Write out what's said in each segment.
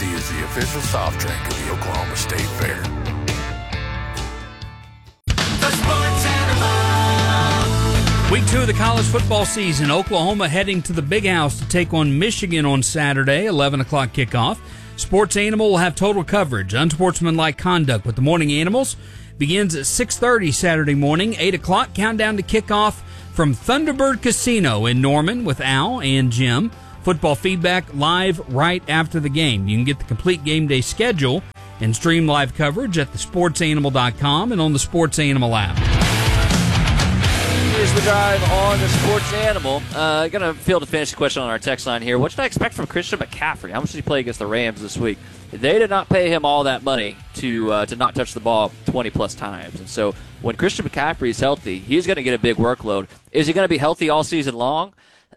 Pepsi is the official soft drink of the Oklahoma State Fair. Week 2 of the college football season. Oklahoma heading to the Big House to take on Michigan on Saturday, 11 o'clock kickoff. Sports Animal will have total coverage. Unsportsmanlike conduct with the Morning Animals begins at 6:30 Saturday morning, 8 o'clock. Countdown to kickoff from Thunderbird Casino in Norman with Al and Jim. Football feedback live right after the game. You can get the complete game day schedule and stream live coverage at thesportsanimal.com and on the Sports Animal app. Here's the drive on the Sports Animal. Going to field a fantasy question on our text line here. What should I expect from Christian McCaffrey? How much did he play against the Rams this week? They did not pay him all that money to not touch the ball 20-plus times. And so when Christian McCaffrey is healthy, he's going to get a big workload. Is he going to be healthy all season long?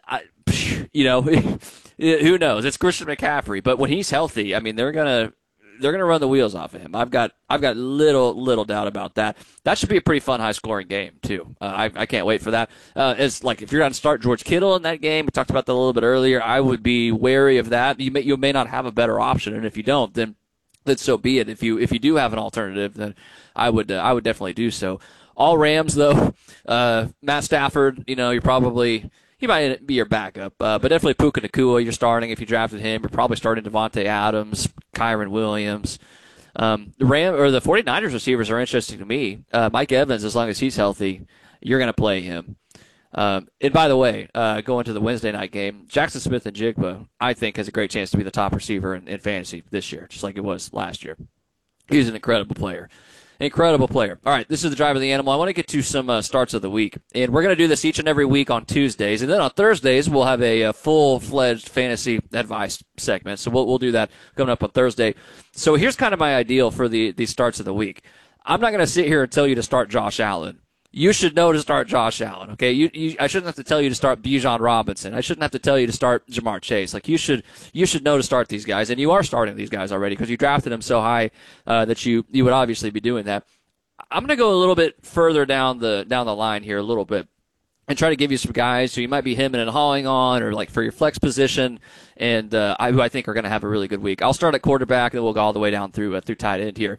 Who knows? It's Christian McCaffrey. But when he's healthy, I mean, they're going to run the wheels off of him. I've got little doubt about that. That should be a pretty fun, high-scoring game too. I can't wait for that. It's like if you're going to start George Kittle in that game, we talked about that a little bit earlier. I would be wary of that. You may not have a better option, and if you don't, then so be it. If you do have an alternative, then I would definitely do so. All Rams though, Matt Stafford. You're probably. He might be your backup, but definitely Puka Nacua you're starting if you drafted him. You're probably starting Devontae Adams, Kyron Williams. The 49ers receivers are interesting to me. Mike Evans, as long as he's healthy, you're going to play him. And by the way, going to the Wednesday night game, Jackson Smith and Jigba, I think, has a great chance to be the top receiver in fantasy this year, just like it was last year. He's an incredible player. Incredible player. All right, this is the drive of the animal. I want to get to some starts of the week. And we're going to do this each and every week on Tuesdays. And then on Thursdays, we'll have a full-fledged fantasy advice segment. So we'll do that coming up on Thursday. So here's kind of my ideal for the starts of the week. I'm not going to sit here and tell you to start Josh Allen. You should know to start Josh Allen, okay? I shouldn't have to tell you to start Bijan Robinson. I shouldn't have to tell you to start Jamar Chase. Like you should know to start these guys, and you are starting these guys already because you drafted them so high that you would obviously be doing that. I'm going to go a little bit further down the line here a little bit and try to give you some guys who you might be hemming and hawing on or like for your flex position and who I think are going to have a really good week. I'll start at quarterback, and then we'll go all the way down through tight end here.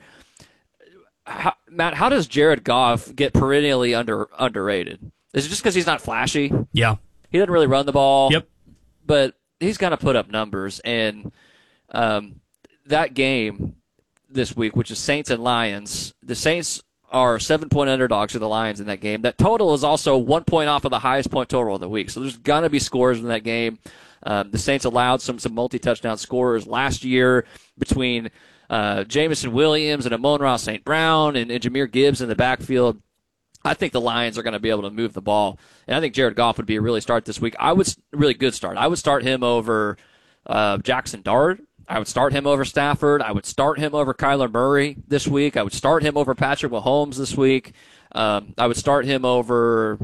Matt, how does Jared Goff get perennially underrated? Is it just because he's not flashy? Yeah. He doesn't really run the ball. Yep. But he's going to put up numbers. And that game this week, which is Saints and Lions, the Saints are 7-point underdogs to the Lions in that game. That total is also 1 point off of the highest point total of the week. So there's going to be scores in that game. The Saints allowed some multi-touchdown scorers last year between Jameson Williams and Amon-Ra St. Brown and Jahmyr Gibbs in the backfield. I think the Lions are going to be able to move the ball. And I think Jared Goff would be a really start this week. Really good start. I would start him over Jackson Dart. I would start him over Stafford. I would start him over Kyler Murray this week. I would start him over Patrick Mahomes this week. I would start him over...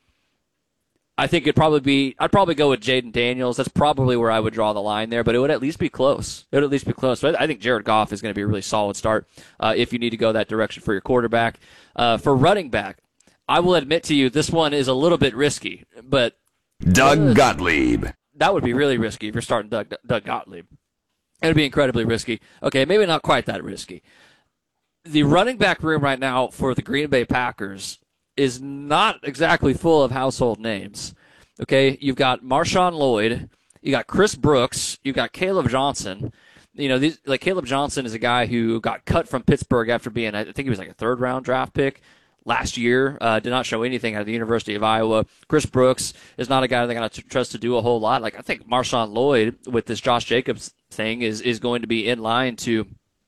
I think I'd probably go with Jaden Daniels. That's probably where I would draw the line there, but it would at least be close. But I think Jared Goff is going to be a really solid start if you need to go that direction for your quarterback. For running back, I will admit to you this one is a little bit risky, but Doug Gottlieb. That would be really risky if you're starting Doug Gottlieb. It would be incredibly risky. Okay, maybe not quite that risky. The running back room right now for the Green Bay Packers is not exactly full of household names. Okay, you've got Marshawn Lloyd, you got Chris Brooks, you've got Caleb Johnson. Caleb Johnson is a guy who got cut from Pittsburgh after being, I think he was like a third-round draft pick last year. Did not show anything out of the University of Iowa. Chris Brooks is not a guy they're going to trust to do a whole lot. Like I think Marshawn Lloyd with this Josh Jacobs thing is going to be in line to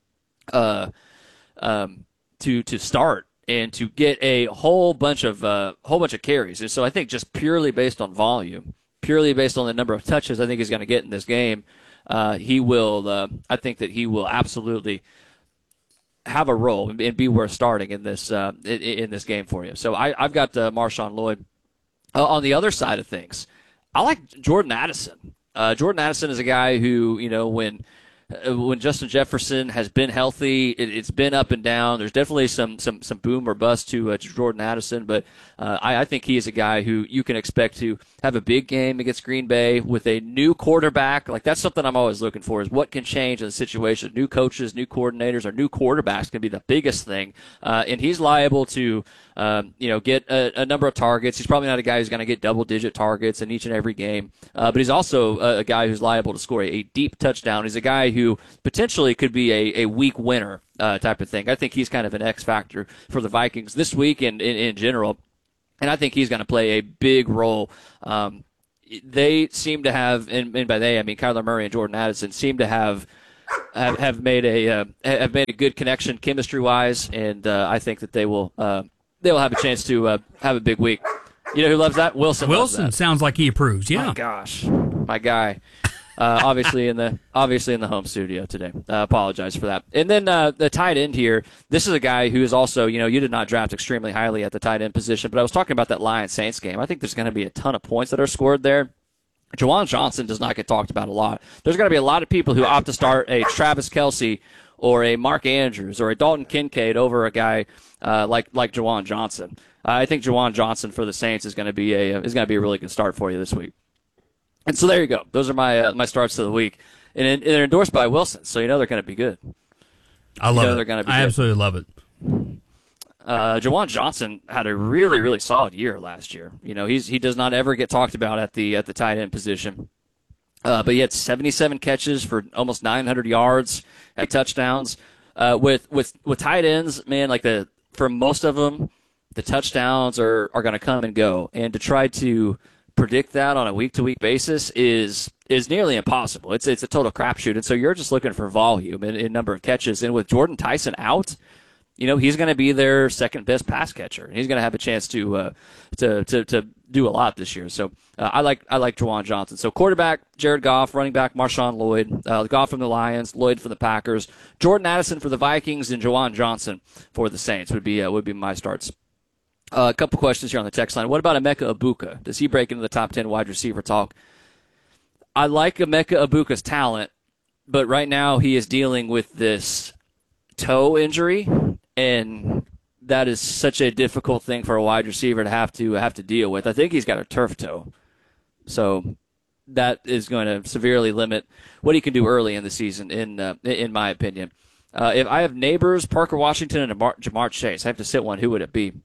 start and to get a whole bunch of carries. And so I think just purely based on volume, purely based on the number of touches I think he's going to get in this game, he will. I think that he will absolutely have a role and be worth starting in this game for you. So I've got Marshawn Lloyd. On the other side of things, I like Jordan Addison. Jordan Addison is a guy who, when when Justin Jefferson has been healthy, it's been up and down. There's definitely some boom or bust to Jordan Addison, but I think he is a guy who you can expect to have a big game against Green Bay with a new quarterback. Like, that's something I'm always looking for, is what can change in the situation. New coaches, new coordinators, or new quarterbacks can be the biggest thing, and he's liable to get a number of targets. He's probably not a guy who's going to get double-digit targets in each and every game, but he's also a guy who's liable to score a deep touchdown. He's a guy who potentially could be a week winner type of thing. I think he's kind of an X factor for the Vikings this week and in general, and I think he's going to play a big role. They seem to have, and by they I mean Kyler Murray and Jordan Addison, seem to have made a good connection chemistry-wise, and I think that they will have a chance to have a big week. You know who loves that? Wilson. Wilson loves that. Sounds like he approves. Yeah. My gosh, my guy. Obviously in the home studio today. Apologize for that. And then the tight end here. This is a guy who is also, you did not draft extremely highly at the tight end position, but I was talking about that Lions-Saints game. I think there's going to be a ton of points that are scored there. Juwan Johnson does not get talked about a lot. There's going to be a lot of people who opt to start a Travis Kelce or a Mark Andrews or a Dalton Kincaid over a guy like Juwan Johnson. I think Juwan Johnson for the Saints is going to be a really good start for you this week. And so there you go. Those are my starts of the week, and they're endorsed by Wilson, so they're going to be good. I love it. They're going to be I good. absolutely love it. Juwan Johnson had a really, really solid year last year. He does not ever get talked about at the tight end position, but he had 77 catches for almost 900 yards, and touchdowns. With tight ends, man, for most of them, the touchdowns are going to come and go, and to try to predict that on a week-to-week basis is nearly impossible. It's a total crapshoot, and so you're just looking for volume in number of catches. And with Jordan Tyson out, he's going to be their second-best pass catcher. He's going to have a chance to do a lot this year. So I like Juwan Johnson. So quarterback, Jared Goff. Running back, Marshawn Lloyd. Goff from the Lions, Lloyd for the Packers. Jordan Addison for the Vikings, and Juwan Johnson for the Saints would be my starts. A couple questions here on the text line. What about Emeka Egbuka? Does he break into the top 10 wide receiver talk? I like Emeka Egbuka's talent, but right now he is dealing with this toe injury, and that is such a difficult thing for a wide receiver to have to deal with. I think he's got a turf toe, so that is going to severely limit what he can do early in the season, in my opinion. If I have Neighbors, Parker Washington, and Jamar Chase, I have to sit one. Who would it be?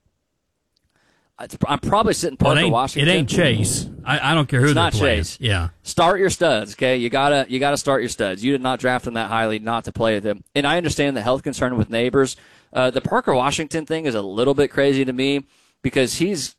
I'm probably sitting Parker Washington. It ain't Chase. I don't care who they're playing. Chase. Yeah. Start your studs, okay? You gotta start your studs. You did not draft them that highly not to play them. And I understand the health concern with Neighbors. The Parker Washington thing is a little bit crazy to me because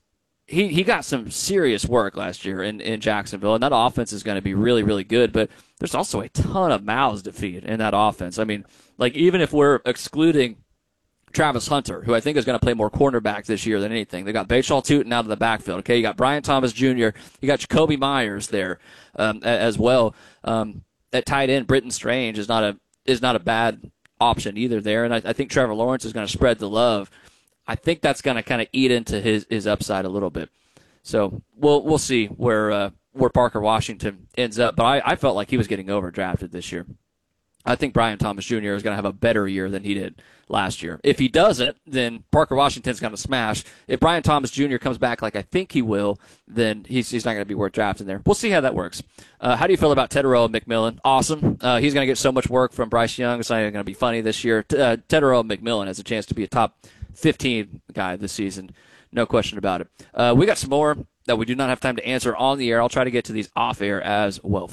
he got some serious work last year in Jacksonville, and that offense is going to be really, really good. But there's also a ton of mouths to feed in that offense. I mean, even if we're excluding Travis Hunter, who I think is going to play more cornerback this year than anything. They got Bashal Tutin out of the backfield. Okay, you got Brian Thomas Jr. You got Jacoby Myers there as well. At tight end, Britton Strange is not a bad option either there. And I think Trevor Lawrence is going to spread the love. I think that's going to kind of eat into his upside a little bit. So we'll see where Parker Washington ends up. But I felt like he was getting overdrafted this year. I think Brian Thomas Jr. is going to have a better year than he did last year. If he doesn't, then Parker Washington's going to smash. If Brian Thomas Jr. comes back like I think he will, then he's not going to be worth drafting there. We'll see how that works. How do you feel about Tetairoa McMillan? Awesome. He's going to get so much work from Bryce Young. It's not even going to be funny this year. Tetairoa McMillan has a chance to be a top 15 guy this season. No question about it. We got some more that we do not have time to answer on the air. I'll try to get to these off air as well.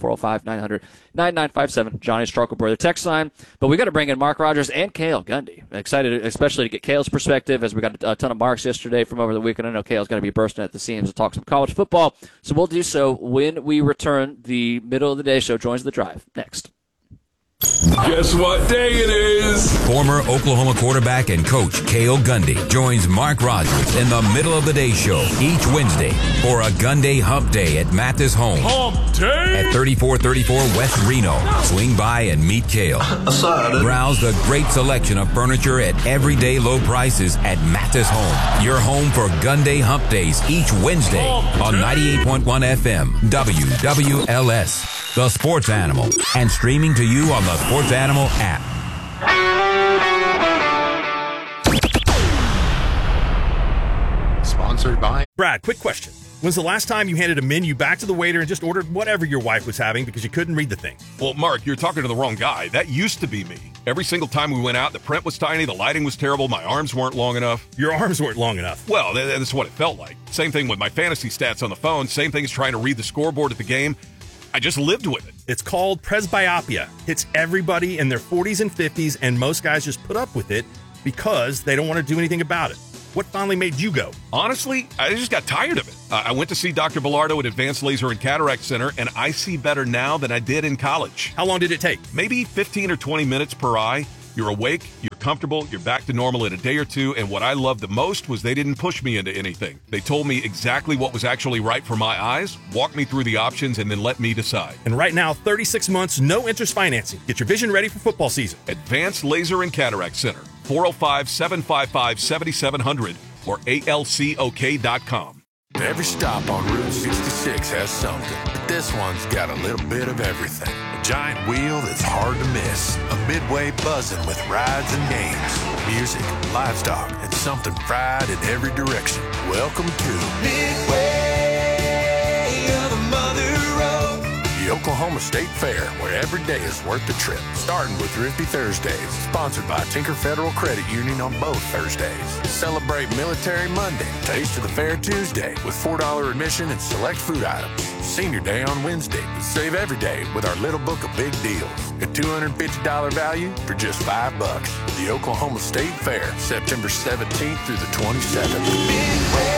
405-900-9957, Johnny's Truckle Brother text line. But we got to bring in Mark Rogers and Cale Gundy. Excited, especially to get Cale's perspective, as we got a ton of marks yesterday from over the weekend. I know Cale's going to be bursting at the seams to talk some college football. So we'll do so when we return. The middle of the day show joins the drive next. Guess what day it is? Former Oklahoma quarterback and coach Cale Gundy joins Mark Rogers in the Middle of the Day show each Wednesday for a Gundy Hump Day at Mathis Home. Hump Day! At 3434 West Reno. Swing by and meet Cale. Browse the great selection of furniture at everyday low prices at Mathis Home. Your home for Gundy Hump Days each Wednesday on 98.1 FM, WWLS, The Sports Animal, and streaming to you on the the Sports Animal app. Sponsored by Brad, quick question. When's the last time you handed a menu back to the waiter and just ordered whatever your wife was having because you couldn't read the thing? Well, Mark, you're talking to the wrong guy. That used to be me. Every single time we went out, the print was tiny, the lighting was terrible, my arms weren't long enough. Your arms weren't long enough. Well, that's what it felt like. Same thing with my fantasy stats on the phone. Same thing as trying to read the scoreboard at the game. I just lived with it. It's called presbyopia. Hits everybody in their 40s and 50s, and most guys just put up with it because they don't want to do anything about it. What finally made you go? Honestly, I just got tired of it. I went to see Dr. Bilardo at Advanced Laser and Cataract Center, and I see better now than I did in college. How long did it take? Maybe 15 or 20 minutes per eye. You're awake, you're comfortable, you're back to normal in a day or two, and what I loved the most was they didn't push me into anything. They told me exactly what was actually right for my eyes, walked me through the options, and then let me decide. And right now, 36 months, no interest financing. Get your vision ready for football season. Advanced Laser and Cataract Center, 405-755-7700 or alcok.com. Every stop on Route 66 has something, but this one's got a little bit of everything. A giant wheel that's hard to miss. A midway buzzing with rides and games, music, livestock, and something fried in every direction. Welcome to Midway of the Mother Road. The Oklahoma State Fair, where every day is worth the trip. Starting with Thrifty Thursdays, sponsored by Tinker Federal Credit Union on both Thursdays. Celebrate Military Monday, Taste of the Fair Tuesday with $4 admission and select food items. Senior Day on Wednesday, but save every day with our little book of big deals. A $250 value for just $5. The Oklahoma State Fair, September 17th through the 22nd. Midway.